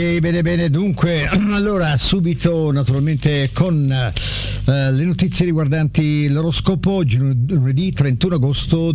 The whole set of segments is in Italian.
Ok, bene, dunque, allora subito naturalmente con le notizie riguardanti l'oroscopo, oggi lunedì 31 agosto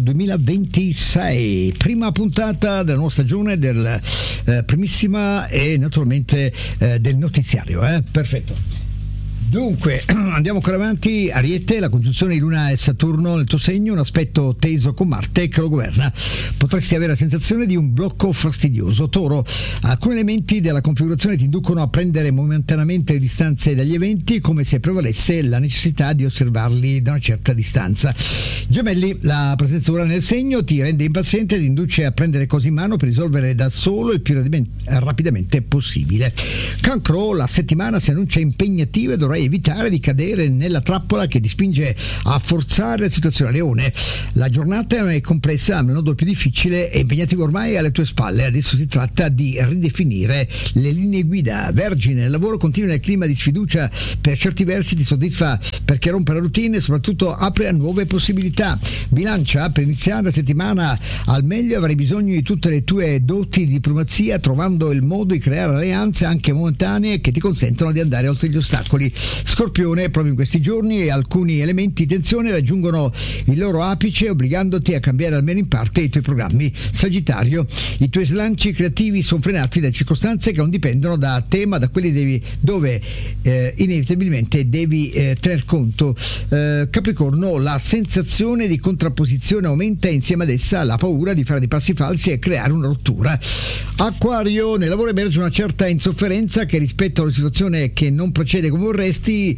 2026, prima puntata della nuova stagione del primissima e naturalmente del notiziario, perfetto. Dunque, andiamo ancora avanti. Ariete, la congiunzione di Luna e Saturno nel tuo segno, un aspetto teso con Marte che lo governa. Potresti avere la sensazione di un blocco fastidioso. Toro, alcuni elementi della configurazione ti inducono a prendere momentaneamente le distanze dagli eventi, come se prevalesse la necessità di osservarli da una certa distanza. Gemelli, la presenza di Urano nel segno ti rende impaziente e ti induce a prendere cose in mano per risolvere da solo il più rapidamente possibile. Cancro, la settimana si annuncia impegnativa e dovrai evitare di cadere nella trappola che ti spinge a forzare la situazione. Leone, la giornata è complessa, ma il nodo più difficile e impegnativo ormai è alle tue spalle. Adesso si tratta di ridefinire le linee guida. Vergine, il lavoro continua nel clima di sfiducia, per certi versi ti soddisfa perché rompe la routine e soprattutto apre a nuove possibilità. Bilancia, per iniziare la settimana al meglio avrai bisogno di tutte le tue doti di diplomazia, trovando il modo di creare alleanze anche momentanee che ti consentono di andare oltre gli ostacoli. Scorpione, proprio in questi giorni alcuni elementi di tensione raggiungono il loro apice, obbligandoti a cambiare almeno in parte i tuoi programmi. Sagittario, i tuoi slanci creativi sono frenati da circostanze che non dipendono da te, ma da quelli dove inevitabilmente devi tener conto. Capricorno, la sensazione di contrapposizione aumenta e insieme ad essa la paura di fare dei passi falsi e creare una rottura. Acquario, nel lavoro emerge una certa insofferenza che rispetto a una situazione che non procede come vorresti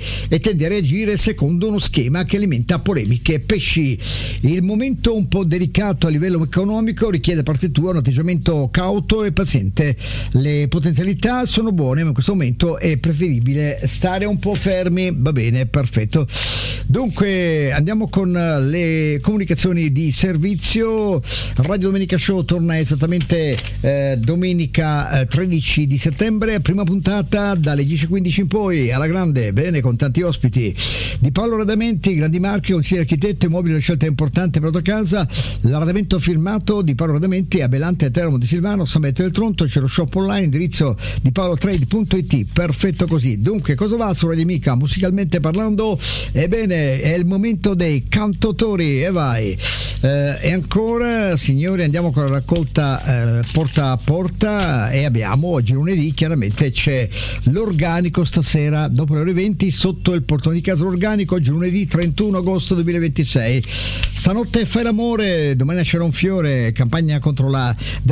e tende a reagire secondo uno schema che alimenta polemiche. Pesci, il momento un po' delicato a livello economico richiede da parte tua un atteggiamento cauto e paziente. Le potenzialità sono buone, ma in questo momento è preferibile stare un po' fermi. Va bene, perfetto. Dunque andiamo con le comunicazioni di servizio. Radio Domenica Show torna esattamente domenica 13 di settembre, prima puntata dalle 10:15 in poi, alla grande, bene, con tanti ospiti. Di Paolo Radamenti, grandi marche, consigliere architetto e mobile, una scelta importante per la tua casa. L'arredamento firmato di Paolo Radamenti a Belante e Teramo di Silvano, San Benedetto del Tronto. C'è lo shop online, indirizzo di paolotrade.it. Perfetto così. Dunque, cosa va su Radio Amica musicalmente parlando? Ebbene, è il momento dei cantautori, e vai. E ancora, signori, andiamo con la raccolta porta a porta, e abbiamo oggi lunedì, chiaramente c'è l'organico stasera dopo le ore 20 sotto il portone di casa. L'organico oggi lunedì 31 agosto 2026. Stanotte fai l'amore, domani nascerà un fiore, campagna contro la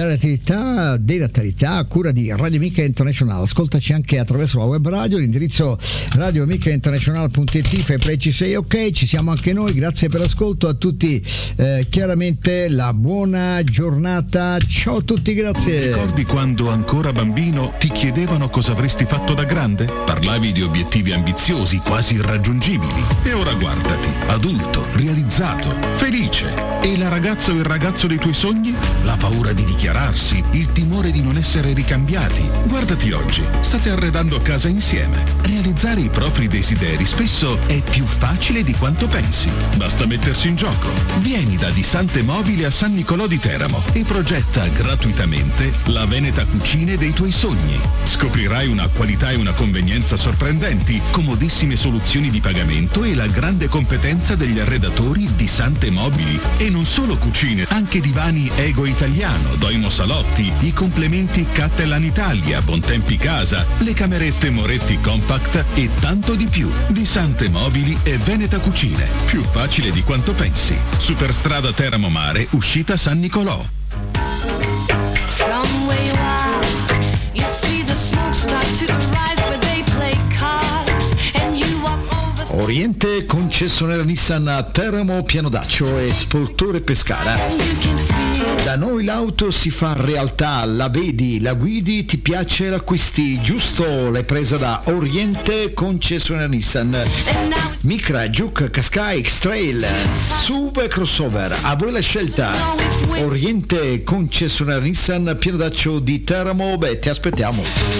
denatalità a cura di Radio Amica International. Ascoltaci anche attraverso la web radio, l'indirizzo radioamicainternazionale.it. fai preci 6, ok, ci siamo anche noi, grazie per l'ascolto a tutti, chiaramente la buona giornata, ciao a tutti, grazie. Ricordi quando ancora bambino ti chiedevano cosa avresti fatto da grande? Parlavi di obiettivi ambiziosi, quasi irraggiungibili, e ora guardati, adulto, realizzato, felice. E la ragazza o il ragazzo dei tuoi sogni? La paura di dichiararsi, il timore di non essere ricambiati. Guardati oggi, state arredando casa insieme. Realizzare i propri desideri spesso è più facile di quanto pensi. Basta mettersi in gioco. Vieni da Disante Mobili a San Nicolò di Teramo e progetta gratuitamente la Veneta Cucine dei tuoi sogni. Scoprirai una qualità e una convenienza sorprendenti, comodissime soluzioni di pagamento e la grande competenza degli arredatori di Sante Mobili. E non solo cucine, anche divani Ego Italiano, Doimo Salotti, i complementi Cattelan Italia, Bontempi Casa, le camerette Moretti Compact e tanto di più. Di Sante Mobili e Veneta Cucine, più facile di quanto pensi. Superstrada Teramo Mare, uscita San Nicolò. From where you are, you see the smoke start to arise where they play cards and you walk over. Oriente, concessionaria Nissan a Teramo, Pianodaccio e Spoltore Pescara. Da noi l'auto si fa realtà, la vedi, la guidi, ti piace, l'acquisti, giusto? L'hai presa da Oriente, concessionaria Nissan. Micra, Juke, Qashqai, X-Trail, SUV, crossover, a voi la scelta. Oriente, concessionaria Nissan, Pianodaccio di Teramo, ti aspettiamo.